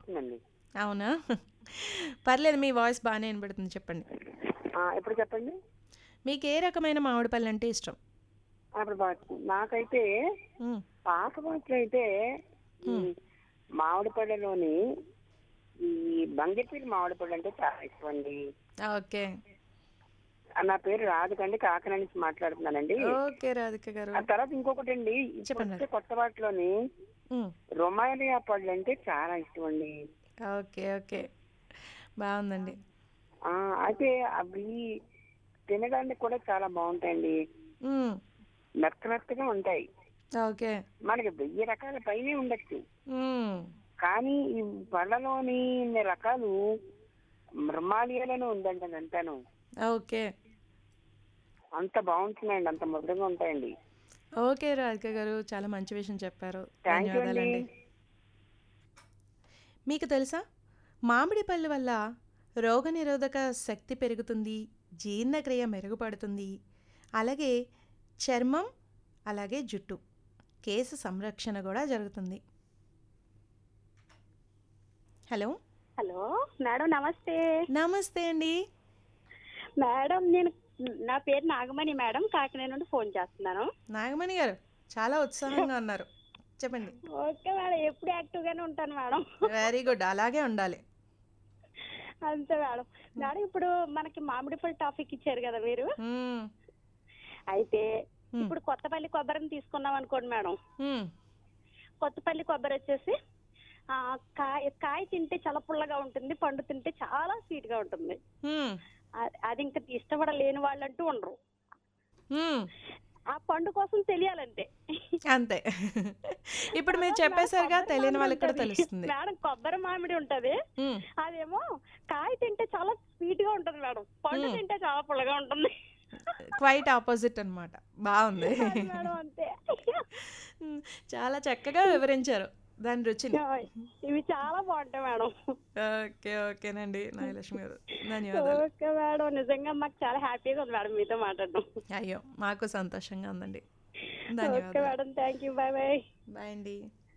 వస్తుందండి. అవునా? పర్లేదు, మీ వాయిస్ బాగానే వినబడుతుంది. చెప్పండి. ఇప్పుడు చెప్పండి. మీకు ఏ రకమైన మామిడి పళ్ళు అంటే ఇష్టం? అప్పుడు నాకైతే మ్, పాత పాటలు అయితే ఈ మ్, మామిడి పళ్ళలోని ఈ బంగిపల్లి మామిడి పళ్ళు అంటే చాలా ఇష్టం అండి. ఓకే. నా పేరు రాదుకండి, కాకినాడ నుంచి మాట్లాడుతున్నానండి. ఓకే రాధిక గారు, ఆ తర్వాత ఇంకొకటి అండి, ఇప్పుడు చెప్పండి వచ్చే రాధిక. కొత్త వాటిలోని మ్, రొమాలియా పళ్ళు అంటే చాలా ఇష్టం అండి. ఓకే ఓకే, బాగుందండి. ఆ అయితే అవి తినడానికి కూడా చాలా బాగుంటాయండి. మ్, మెత్త మెత్తగా ఉంటాయి. ఓకే. మనకి 1000 రకాల పైనే ఉండొచ్చు, మ్, కానీ ఈ పళ్ళలోని ఇన్ని రకాలు మృమాలియాలోనే ఉందండి. అదంతాను ఓకే అంత బాగుంటున్నాయండి, అంత మధురంగా ఉంటాయండి. ఓకే రాధిక గారు, చాలా మంచి విషయం చెప్పారు. థ్యాంక్ యూ అండి. ధన్యవాదాలండి. మీకు తెలుసా, మామిడి పళ్ళు వల్ల రోగనిరోధక శక్తి పెరుగుతుంది, జీర్ణక్రియ మెరుగుపడుతుంది, అలాగే చర్మం, అలాగే జుట్టు, కేశ సంరక్షణ కూడా జరుగుతుంది. హలో. హలో మేడం, నమస్తే. నమస్తే అండి. మేడం, నా పేరు నాగమణి మేడం, కాకినాడ నుండి ఫోన్ చేస్తున్నాను. నాగమణి గారు, చాలా ఉత్సాహంగా ఉన్నారు. చెప్పండి. ఓకే మేడం, ఎప్పుడు యాక్టివ్ గానే ఉంటాను మేడం. వెరీ గుడ్, అలాగే ఉండాలి. అంతే మేడం. మేడం, ఇప్పుడు మనకి మామిడి పళ్ళు టాపిక్ ఇచ్చారు కదా మీరు. మ్మ్. అయితే మ్మ్. ఇప్పుడు కొత్తపల్లి కొబ్బరిని తీసుకున్నాం అనుకోండి మేడం. మ్మ్. కొత్తపల్లి కొబ్బరి వచ్చేసి కాయ తింటే చాలా పుల్లగా ఉంటుంది, పండు తింటే చాలా స్వీట్ గా ఉంటుంది. మ్మ్. అది ఇంకా ఇష్టపడలేని వాళ్ళంటూ ఉండరు. మ్మ్. ఆ పండు కోసం తెలియాలంటే అంతే. ఇప్పుడు మీరు చెప్పేసరిగా తెలియని వాళ్ళకి కూడా తెలుస్తుంది. మేడం, కొబ్బరి మామిడి ఉంటది, మ్మ్. అదేమో కాయ తింటే చాలా స్వీట్ గా ఉంటది మేడం, పండు తింటే చాలా పుల్లగా ఉంటుంది. క్వైట్ ఆపోజిట్ అన్నమాట. బాగుంది. అది మేడం, అంతే. మ్మ్. చాలా చక్కగా వివరించారు దాని రుచిని. ఇవి చాలా బాగుంటాయి మేడం. ఓకే ఓకేనండి నాగలక్ష్మి గారు, ధన్యవాదాలు. ఓకే మేడం, నిజంగా మాకు చాలా హ్యాపీగా ఉంది మేడం మీతో మాట్లాడడం. అయ్యో, మాకు సంతోషంగా ఉందండి. ఓకే ధన్యవాదాలు. Madam, thank you, bye bye. Bye అండి.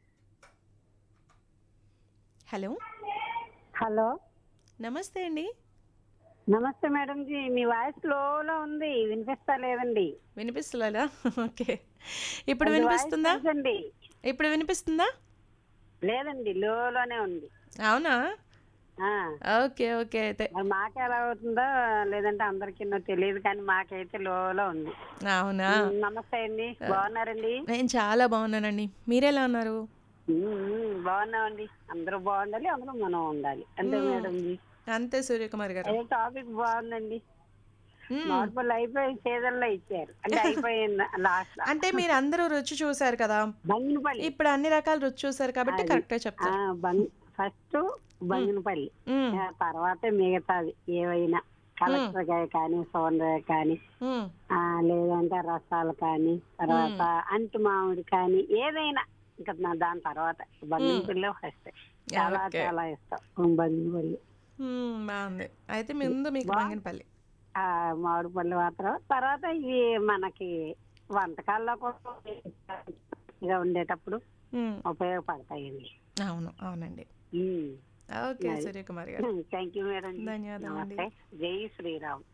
హలో. హలో, నమస్తే అండి. నమస్తే మేడం జీ. మీ వాయిస్ స్లోలో ఉంది, వినిపిస్తలేదండి. వినిపిస్తుందా? ఓకే, ఇప్పుడు అది వాయిస్ వినిపిస్తుందా? పెంచండి. ఇప్పుడు వినిపిస్తుందా? లేదండి, లోలోనే ఉంది. అవునా? ఆ, ఓకే ఓకే. అయితే మరి మాకు ఎలా అవుతుందో లేదంటే అందరికీ తెలియదు, కానీ మాకైతే లోలో ఉంది. అవునా? నమస్తే అండి, బాగున్నారండి? నేను చాలా బాగున్నానండి. మీరెలా ఉన్నారు? బాగున్నామండి. అందరూ బాగుండాలి, అందరూ మనం ఉండాలి, అంతే మేడం జీ. అంతే సూర్యకుమార్ గారు. అదే టాపిక్ బాగుందండి. మ్మ్. మామిడి పళ్ళు అయిపోయి సీజన్ లో ఇచ్చారు, అంటే అయిపోయింది లాస్ట్ లో. అంటే మీరు అందరూ రుచి చూసారు కదా, బంగినపల్లి. ఇప్పుడు అన్ని రకాల రుచి చూసారు కాబట్టి అది కరెక్ట్గా చెప్తారు. ఫస్ట్ బంగినపల్లి, మ్మ్. తర్వాత మిగతాది ఏవైనా కలెక్టర్కాయ కానీ, సోనరాయ కానీ, మ్మ్. లేదంటే రసాలు కానీ, తర్వాత అంటు మామిడి కానీ, ఏదైనా ఇంకా దాని తర్వాత బంగినపల్లి ఫస్ట్. చాలా ఓకే. చాలా ఇష్టం బంగినపల్లి. బాగుంది. అయితే ముందు మీకు బంగినపల్లి. మామిడి పళ్ళు మాత్రం, తర్వాత ఇవి మనకి వంటకాల్లో కూడా ఇగా ఉండేటప్పుడు మ్మ్. ఉపయోగపడతాయండి. అవును అవునండి. ఓకే సూర్యకుమార్ గారు, థ్యాంక్ యూ మేడం. ధన్యవాదాలండి. నమస్తే, జై శ్రీరామ్.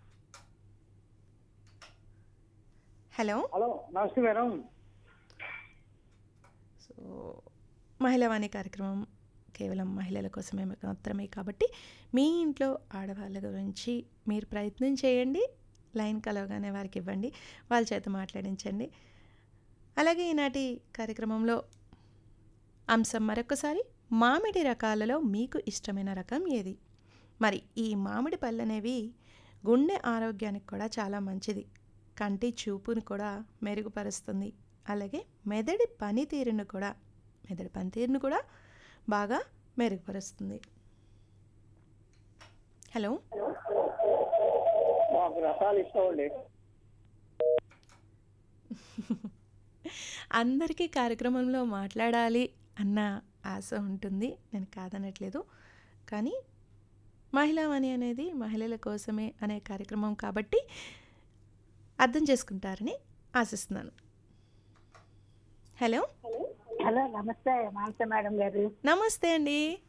హలో. హలో, నమస్తే మేడం. సో మహిళవాణి కార్యక్రమం కేవలం మహిళల కోసమే మాత్రమే కాబట్టి మీ ఇంట్లో ఆడవాళ్ళ గురించి మీరు ప్రయత్నం చేయండి. లైన్ కలవగానే వారికి ఇవ్వండి, వాళ్ళ చేత మాట్లాడించండి. అలాగే ఈనాటి కార్యక్రమంలో అంశం మరొకసారి, మామిడి రకాలలో మీకు ఇష్టమైన రకం ఏది? మరి ఈ మామిడి పళ్ళు అనేవి గుండె ఆరోగ్యానికి కూడా చాలా మంచిది, కంటి చూపును కూడా మెరుగుపరుస్తుంది, అలాగే మెదడు పనితీరును కూడా బాగా మెరుగుపరుస్తుంది. హలో. మాకు రసాలు ఇష్టం అండి. అందరికీ కార్యక్రమంలో మాట్లాడాలి అన్న ఆశ ఉంటుంది, నేను కాదనట్లేదు. కానీ మహిళావాణి అనేది మహిళల కోసమే అనే కార్యక్రమం కాబట్టి అర్థం చేసుకుంటారని ఆశిస్తున్నాను. హలో. హలో, నమస్తే మానస మేడం గారు. నమస్తే అండి.